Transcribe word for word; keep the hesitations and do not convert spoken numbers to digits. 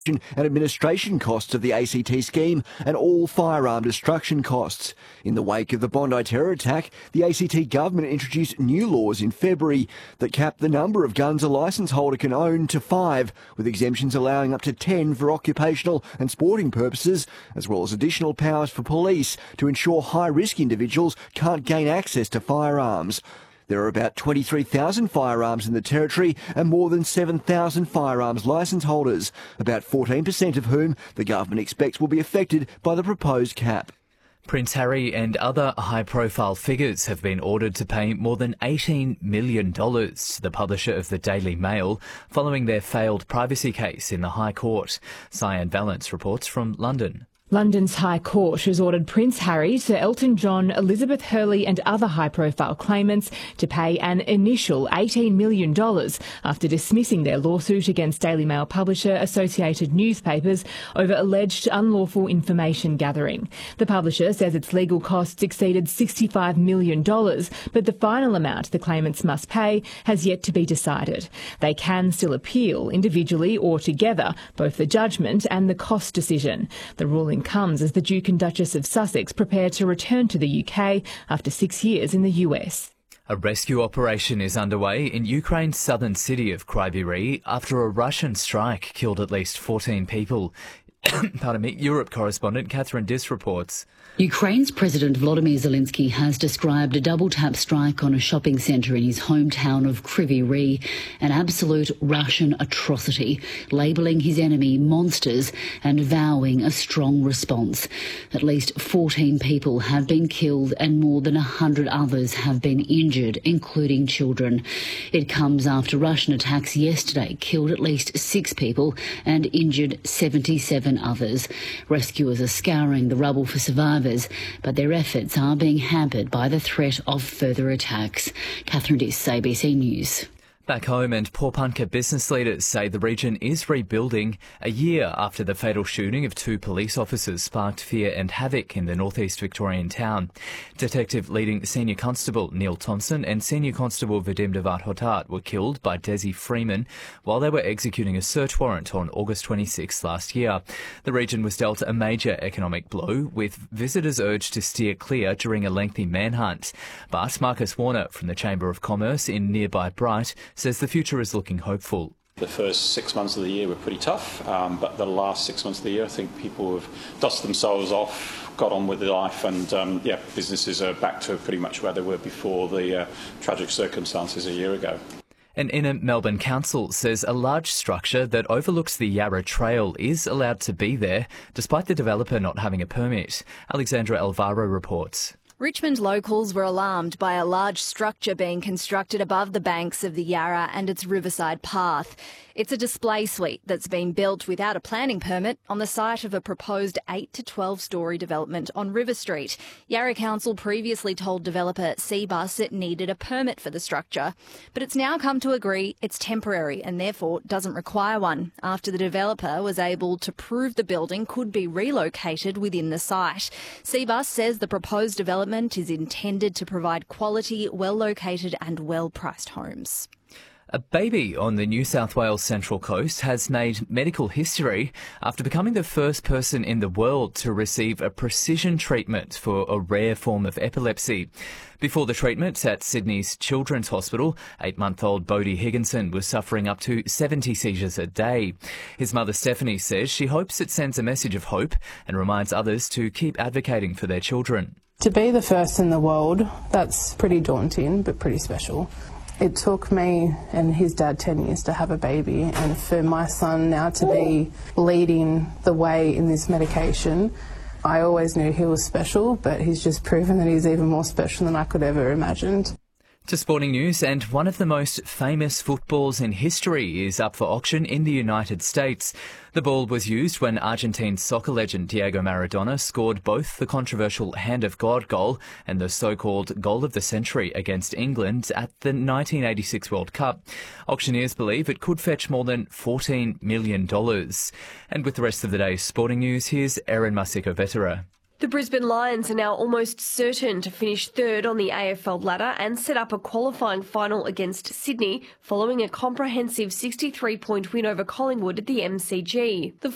and administration costs of the A C T scheme and all firearm destruction costs. In the wake of the Bondi terror attack, the A C T government introduced new laws in February that cap the number of guns a licence holder can own to five, with exemptions allowing up to ten for occupational and sporting purposes, as well as additional powers for police to ensure high-risk individuals can't gain access to firearms. There are about twenty-three thousand firearms in the territory and more than seven thousand firearms licence holders, about fourteen percent of whom the government expects will be affected by the proposed cap. Prince Harry and other high-profile figures have been ordered to pay more than eighteen million dollars to the publisher of the Daily Mail following their failed privacy case in the High Court. Cyan Valence reports from London. London's High Court has ordered Prince Harry, Sir Elton John, Elizabeth Hurley and other high-profile claimants to pay an initial eighteen million dollars after dismissing their lawsuit against Daily Mail publisher Associated Newspapers over alleged unlawful information gathering. The publisher says its legal costs exceeded sixty-five million dollars, but the final amount the claimants must pay has yet to be decided. They can still appeal individually or together, both the judgment and the cost decision. The ruling comes as the Duke and Duchess of Sussex prepare to return to the U K after six years in the U S. A rescue operation is underway in Ukraine's southern city of Kryvyi Rih after a Russian strike killed at least fourteen people. Pardon me, Europe correspondent Catherine Diss reports. Ukraine's President Volodymyr Zelensky has described a double-tap strike on a shopping centre in his hometown of Kryvyi Rih an absolute Russian atrocity, labelling his enemy monsters and vowing a strong response. At least fourteen people have been killed and more than one hundred others have been injured, including children. It comes after Russian attacks yesterday killed at least six people and injured seventy-seven others. Rescuers are scouring the rubble for survivors, but their efforts are being hampered by the threat of further attacks. Catherine Diss, A B C News. Back home, and Pawnpukka business leaders say the region is rebuilding a year after the fatal shooting of two police officers sparked fear and havoc in the northeast Victorian town. Detective leading Senior Constable Neil Thompson and Senior Constable Vadim Devat-Hotat were killed by Desi Freeman while they were executing a search warrant on August twenty-sixth last year. The region was dealt a major economic blow, with visitors urged to steer clear during a lengthy manhunt. But Marcus Warner from the Chamber of Commerce in nearby Bright says the future is looking hopeful. The first six months of the year were pretty tough, um, but the last six months of the year, I think people have dusted themselves off, got on with their life, and um, yeah, businesses are back to pretty much where they were before the uh, tragic circumstances a year ago. An inner Melbourne council says a large structure that overlooks the Yarra Trail is allowed to be there, despite the developer not having a permit. Alexandra Alvaro reports. Richmond locals were alarmed by a large structure being constructed above the banks of the Yarra and its riverside path. It's a display suite that's been built without a planning permit on the site of a proposed eight to twelve storey development on River Street. Yarra Council previously told developer Cbus it needed a permit for the structure, but it's now come to agree it's temporary and therefore doesn't require one, after the developer was able to prove the building could be relocated within the site. Cbus says the proposed development is intended to provide quality, well-located and well-priced homes. A baby on the New South Wales Central Coast has made medical history after becoming the first person in the world to receive a precision treatment for a rare form of epilepsy. Before the treatment at Sydney's Children's Hospital, eight-month-old Bodie Higginson was suffering up to seventy seizures a day. His mother Stephanie says she hopes it sends a message of hope and reminds others to keep advocating for their children. To be the first in the world, that's pretty daunting, but pretty special. It took me and his dad ten years to have a baby, and for my son now to be leading the way in this medication, I always knew he was special, but he's just proven that he's even more special than I could ever imagined. To sporting news, and one of the most famous footballs in history is up for auction in the United States. The ball was used when Argentine soccer legend Diego Maradona scored both the controversial Hand of God goal and the so-called Goal of the Century against England at the nineteen eighty-six World Cup. Auctioneers believe it could fetch more than fourteen million dollars. And with the rest of the day's sporting news, here's Erin Masiko-Vetera. The Brisbane Lions are now almost certain to finish third on the A F L ladder and set up a qualifying final against Sydney following a comprehensive sixty-three point win over Collingwood at the M C G. The